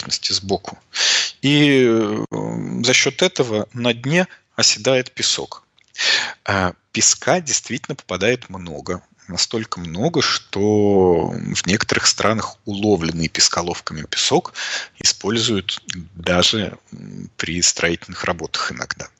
поверхности сбоку. И за счет этого на дне оседает песок. Песка действительно попадает много. Настолько много, что в некоторых странах уловленный песколовками песок используют даже при строительных работах иногда.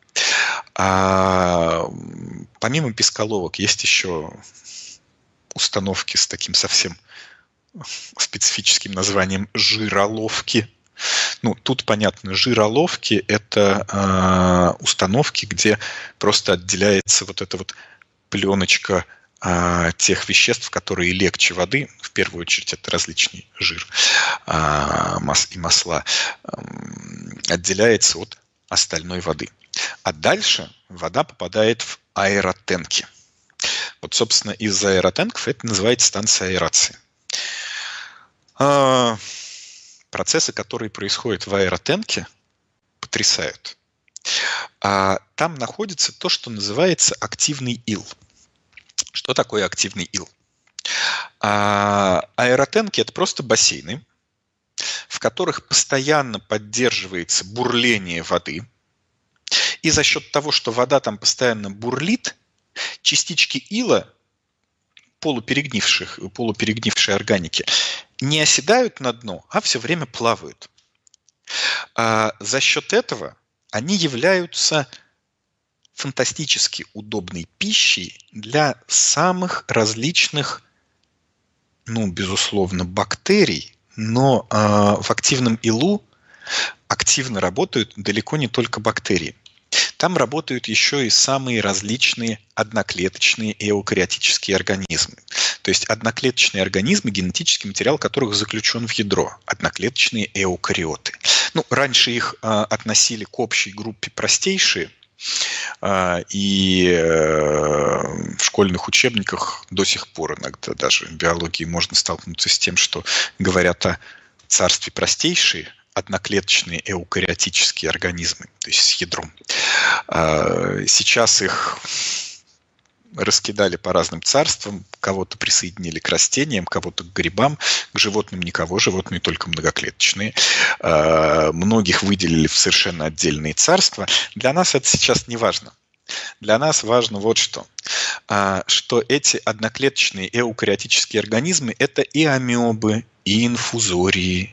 Помимо песколовок есть еще установки с таким совсем специфическим названием жироловки. Тут понятно, жироловки – это установки, где просто отделяется вот эта вот пленочка тех веществ, которые легче воды, в первую очередь это различный жир и масла, отделяется от остальной воды. А дальше вода попадает в аэротенки. Вот, собственно, из аэротенков это называется станция аэрации. Процессы, которые происходят в аэротенке, потрясают. Там находится то, что называется активный ил. Что такое активный ил? Аэротенки – это просто бассейны, в которых постоянно поддерживается бурление воды. И за счет того, что вода там постоянно бурлит, частички ила, полуперегнившей органики, не оседают на дно, а все время плавают. За счет этого они являются фантастически удобной пищей для самых различных, безусловно, бактерий, но в активном илу активно работают далеко не только бактерии. Там работают еще и самые различные одноклеточные эукариотические организмы. То есть одноклеточные организмы, генетический материал которых заключен в ядро. Одноклеточные эукариоты. Раньше их относили к общей группе простейшие, и в школьных учебниках до сих пор иногда даже в биологии можно столкнуться с тем, что говорят о царстве простейшие, одноклеточные эукариотические организмы, то есть с ядром. Сейчас их раскидали по разным царствам, кого-то присоединили к растениям, кого-то к грибам, к животным никого, животные только многоклеточные. Многих выделили в совершенно отдельные царства. Для нас это сейчас не важно. Для нас важно вот что эти одноклеточные эукариотические организмы – это и амебы, и инфузории,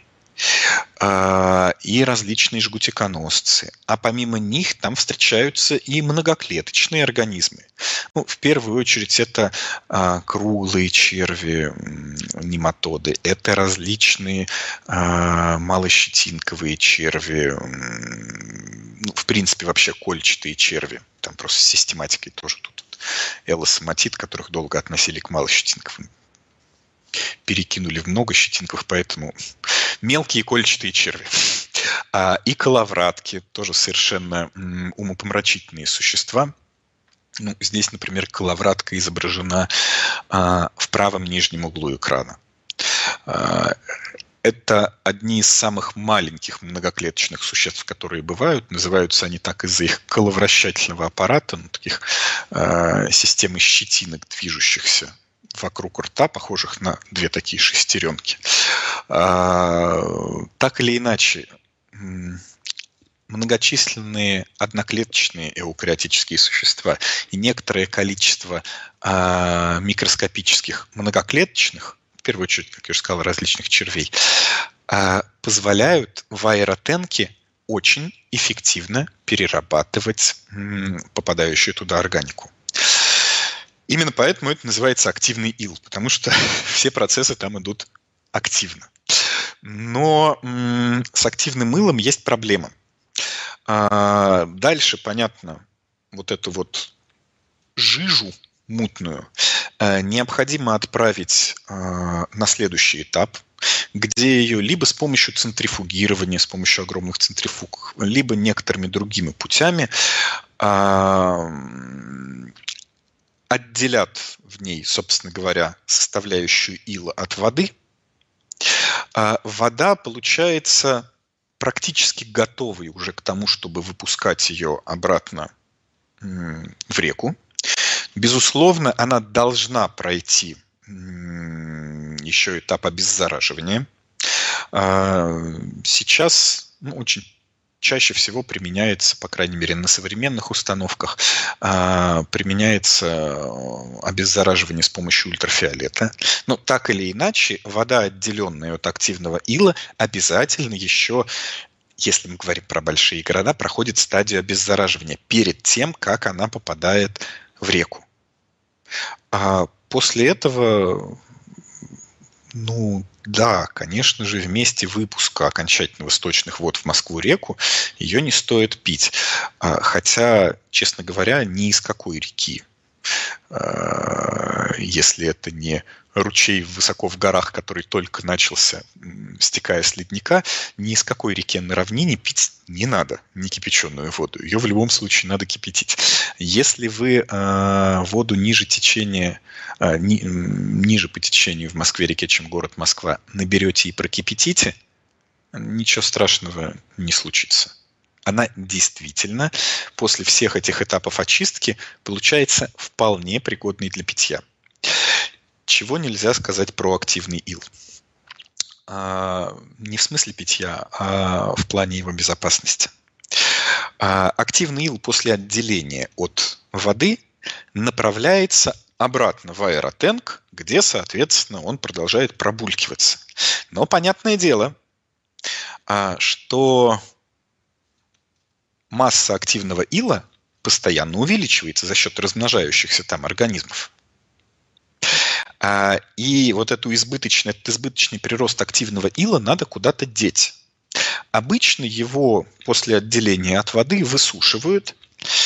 и различные жгутиконосцы. А помимо них там встречаются и многоклеточные организмы. В первую очередь это круглые черви, нематоды, это различные малощетинковые черви, в принципе вообще кольчатые черви. Там просто с систематикой тоже тут элосоматит, которых долго относили к малощетинковым. Перекинули в много щетинков, поэтому мелкие кольчатые черви. И коловратки, тоже совершенно умопомрачительные существа. Здесь, например, коловратка изображена в правом нижнем углу экрана. Это одни из самых маленьких многоклеточных существ, которые бывают. Называются они так из-за их коловращательного аппарата, таких системы щетинок, движущихся вокруг рта, похожих на две такие шестеренки. Так или иначе, многочисленные одноклеточные эукариотические существа и некоторое количество микроскопических многоклеточных, в первую очередь, как я уже сказал, различных червей, позволяют в аэротенке очень эффективно перерабатывать попадающую туда органику. Именно поэтому это называется активный ил, потому что все процессы там идут активно. Но с активным илом есть проблема. Дальше, понятно, вот эту вот жижу мутную необходимо отправить на следующий этап, где ее либо с помощью центрифугирования, с помощью огромных центрифуг, либо некоторыми другими путями отделят в ней, собственно говоря, составляющую ила от воды. Вода получается практически готовой уже к тому, чтобы выпускать ее обратно в реку. Безусловно, она должна пройти еще этап обеззараживания. Сейчас очень чаще всего применяется, по крайней мере, на современных установках, применяется обеззараживание с помощью ультрафиолета. Но так или иначе, вода, отделенная от активного ила, обязательно еще, если мы говорим про большие города, проходит стадию обеззараживания перед тем, как она попадает в реку. А после этого, да, конечно же, в месте выпуска окончательного сточных вод в Москву-реку ее не стоит пить. Хотя, честно говоря, ни из какой реки, если это не ручей высоко в горах, который только начался, стекая с ледника, ни из какой реки на равнине пить не надо, не кипяченую воду. Ее в любом случае надо кипятить. Если вы воду ниже течения, ниже по течению в Москве-реке, чем город Москва, наберете и прокипятите, ничего страшного не случится. Она действительно после всех этих этапов очистки получается вполне пригодной для питья. Чего нельзя сказать про активный ил? Не в смысле питья, а в плане его безопасности. Активный ил после отделения от воды направляется обратно в аэротенк, где, соответственно, он продолжает пробулькиваться. Но понятное дело, что масса активного ила постоянно увеличивается за счет размножающихся там организмов. И вот этот избыточный прирост активного ила надо куда-то деть. Обычно его после отделения от воды высушивают.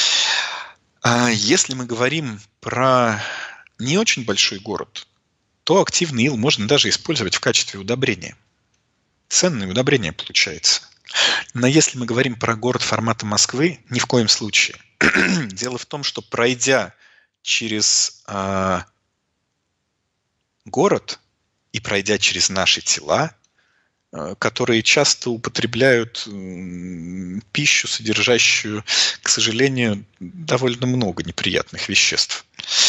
Если мы говорим про не очень большой город, то активный ил можно даже использовать в качестве удобрения. Ценное удобрение получается. Но если мы говорим про город формата Москвы, ни в коем случае. Дело в том, что пройдя через город и пройдя через наши тела, которые часто употребляют пищу, содержащую, к сожалению, довольно много неприятных веществ,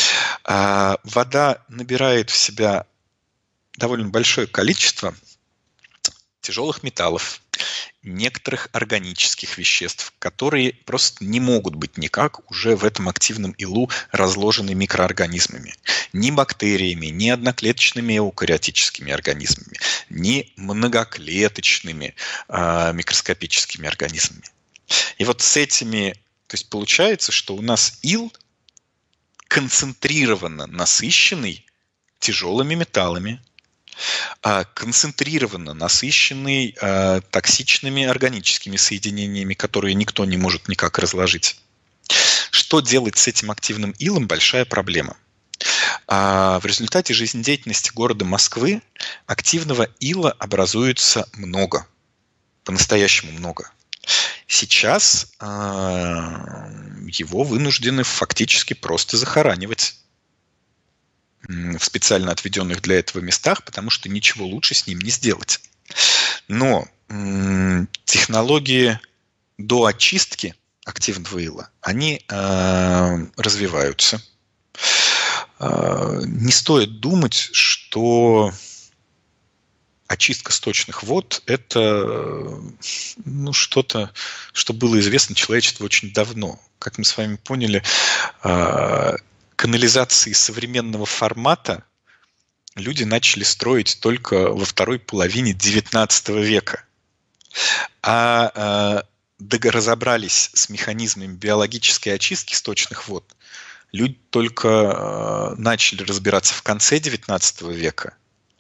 вода набирает в себя довольно большое количество тяжелых металлов, некоторых органических веществ, которые просто не могут быть никак уже в этом активном илу разложены микроорганизмами. Ни бактериями, ни одноклеточными эукариотическими организмами, ни многоклеточными микроскопическими организмами. И вот с этими, то есть получается, что у нас ил концентрированно насыщенный тяжелыми металлами, концентрированно насыщенный токсичными органическими соединениями, которые никто не может никак разложить. Что делать с этим активным илом – большая проблема. В результате жизнедеятельности города Москвы активного ила образуется много, по-настоящему много. Сейчас его вынуждены фактически просто захоранивать в специально отведенных для этого местах, потому что ничего лучше с ним не сделать. Но технологии доочистки активного ила, они развиваются. Не стоит думать, что очистка сточных вод – это что-то, что было известно человечеству очень давно. Как мы с вами поняли, канализации современного формата люди начали строить только во второй половине XIX века. Разобрались с механизмами биологической очистки сточных вод люди только начали разбираться в конце XIX века,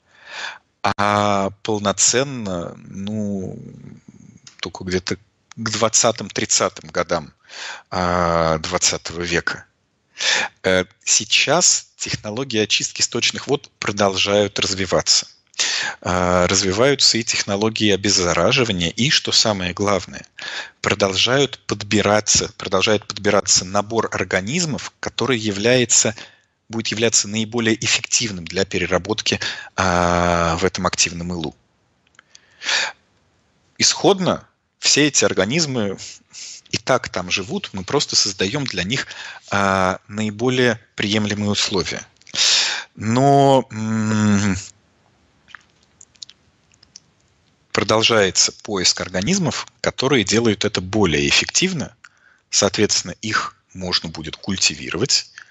а полноценно, только где-то к 20-30 годам XX века. Сейчас технологии очистки сточных вод продолжают развиваться. Развиваются и технологии обеззараживания, и, что самое главное, продолжает подбираться набор организмов, который будет являться наиболее эффективным для переработки в этом активном илу. Исходно все эти организмы и так там живут, мы просто создаем для них наиболее приемлемые условия. Но продолжается поиск организмов, которые делают это более эффективно. Соответственно, их можно будет культивировать,